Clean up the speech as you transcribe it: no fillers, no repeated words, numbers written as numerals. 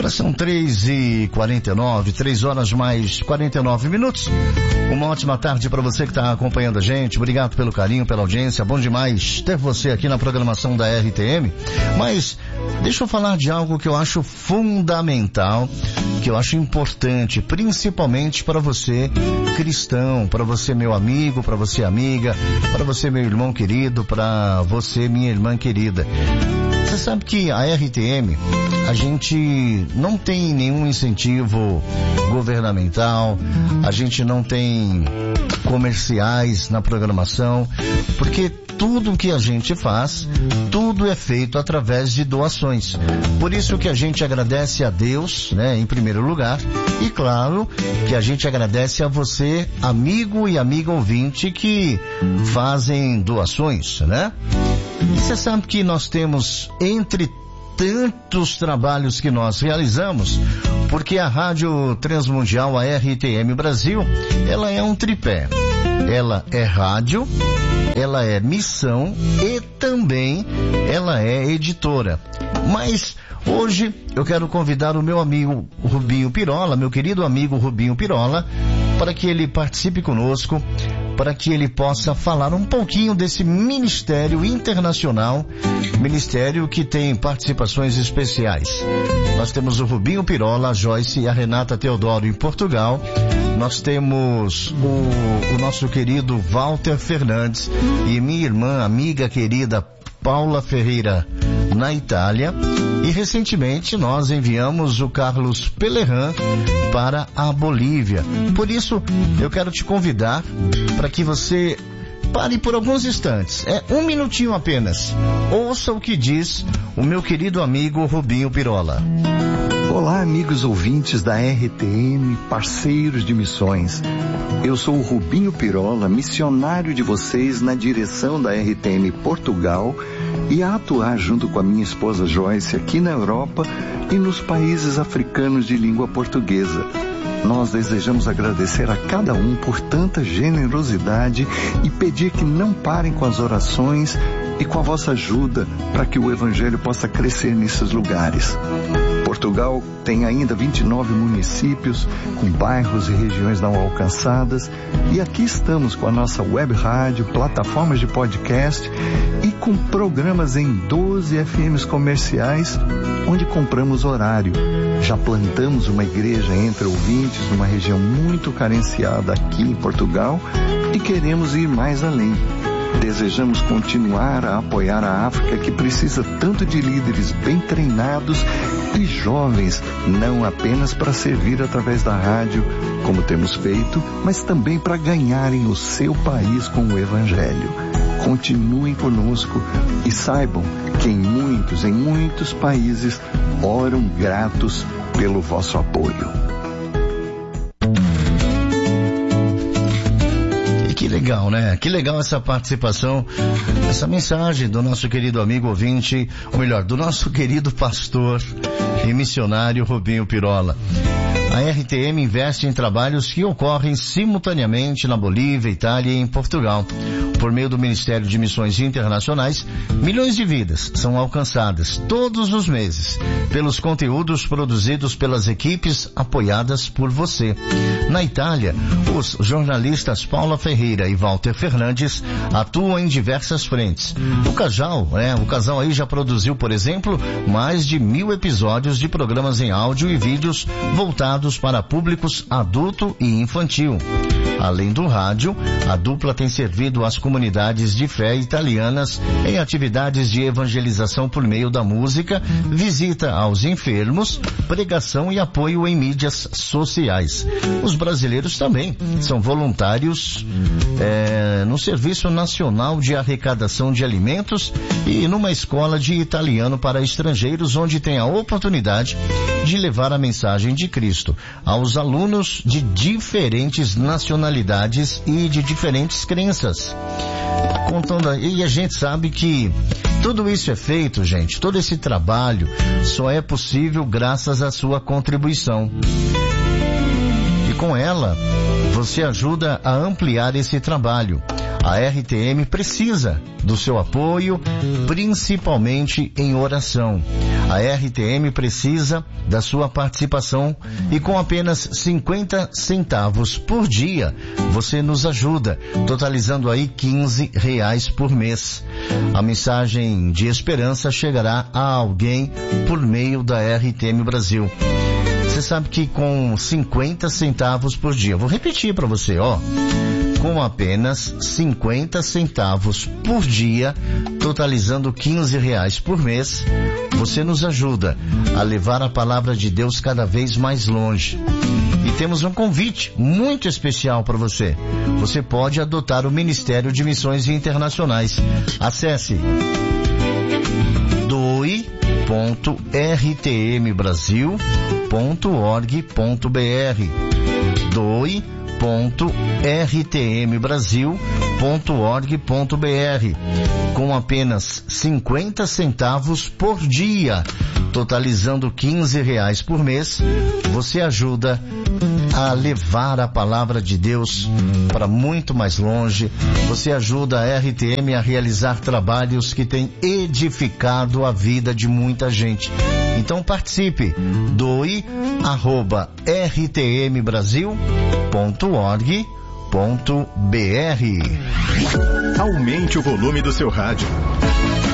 Agora são 3h49, 3 horas mais 49 minutos. Uma ótima tarde para você que está acompanhando a gente. Obrigado pelo carinho, pela audiência. Bom demais ter você aqui na programação da RTM. Mas deixa eu falar de algo que eu acho fundamental, que eu acho importante, principalmente para você cristão, para você meu amigo, para você amiga, para você meu irmão querido, para você minha irmã querida. Você sabe que a RTM, a gente não tem nenhum incentivo governamental, a gente não tem comerciais na programação, porque tudo que a gente faz, tudo é feito através de doações. Por isso que a gente agradece a Deus, né, em primeiro lugar, e claro que a gente agradece a você, amigo e amiga ouvinte, que fazem doações, né? E você sabe que nós temos, entre tantos trabalhos que nós realizamos, porque a Rádio Transmundial, a RTM Brasil, ela é um tripé. Ela é rádio, ela é missão e também ela é editora. Mas hoje eu quero convidar o meu amigo Rubinho Pirola, meu querido amigo Rubinho Pirola, para que ele participe conosco, para que ele possa falar um pouquinho desse ministério internacional, ministério que tem participações especiais. Nós temos o Rubinho Pirola, a Joyce e a Renata Teodoro em Portugal. Nós temos o nosso querido Walter Fernandes e minha irmã, amiga querida Paula Ferreira na Itália. E recentemente nós enviamos o Carlos Pelerran para a Bolívia. Por isso eu quero te convidar para que você pare por alguns instantes. É um minutinho apenas. Ouça o que diz o meu querido amigo Rubinho Pirola. Olá, amigos ouvintes da RTM, parceiros de missões. Eu sou o Rubinho Pirola, missionário de vocês na direção da RTM Portugal e a atuar junto com a minha esposa Joyce aqui na Europa e nos países africanos de língua portuguesa. Nós desejamos agradecer a cada um por tanta generosidade e pedir que não parem com as orações e com a vossa ajuda para que o Evangelho possa crescer nesses lugares. Portugal tem ainda 29 municípios, com bairros e regiões não alcançadas, e aqui estamos com a nossa web rádio, plataformas de podcast e com programas em 12 FMs comerciais, onde compramos horário. Já plantamos uma igreja entre ouvintes numa região muito carenciada aqui em Portugal e queremos ir mais além. Desejamos continuar a apoiar a África, que precisa tanto de líderes bem treinados e jovens, não apenas para servir através da rádio, como temos feito, mas também para ganharem o seu país com o Evangelho. Continuem conosco e saibam que em muitos países oram gratos pelo vosso apoio. Que legal, né? Que legal essa participação, essa mensagem do nosso querido amigo ouvinte, ou melhor, do nosso querido pastor e missionário Rubinho Pirola. A RTM investe em trabalhos que ocorrem simultaneamente na Bolívia, Itália e em Portugal. Por meio do Ministério de Missões Internacionais, milhões de vidas são alcançadas todos os meses pelos conteúdos produzidos pelas equipes apoiadas por você. Na Itália, os jornalistas Paula Ferreira e Walter Fernandes atuam em diversas frentes. O casal aí já produziu, por exemplo, mais de 1000 episódios de programas em áudio e vídeos voltados para públicos adulto e infantil. Além do rádio, a dupla tem servido às comunidades de fé italianas em atividades de evangelização por meio da música, visita aos enfermos, pregação e apoio em mídias sociais. Os brasileiros também são voluntários no Serviço Nacional de Arrecadação de Alimentos e numa escola de italiano para estrangeiros, onde tem a oportunidade de levar a mensagem de Cristo aos alunos de diferentes nacionalidades e de diferentes crenças. E a gente sabe que tudo isso é feito, gente, todo esse trabalho só é possível graças à sua contribuição. E com ela, você ajuda a ampliar esse trabalho. A RTM precisa do seu apoio, principalmente em oração. A RTM precisa da sua participação e com apenas 50 centavos por dia, você nos ajuda, totalizando aí R$15 por mês. A mensagem de esperança chegará a alguém por meio da RTM Brasil. Você sabe que com 50 centavos por dia, vou repetir para você, com apenas 50 centavos por dia, totalizando R$15 por mês, você nos ajuda a levar a palavra de Deus cada vez mais longe. E temos um convite muito especial para você. Você pode adotar o Ministério de Missões Internacionais. Acesse doe.rtmbrasil.org.br doe.rtmbrasil.org.br. Com apenas 50 centavos por dia, totalizando R$15 por mês, você ajuda a levar a palavra de Deus para muito mais longe. Você ajuda a RTM a realizar trabalhos que têm edificado a vida de muita gente. Então participe, doe@rtmbrasil.org.br. Aumente o volume do seu rádio.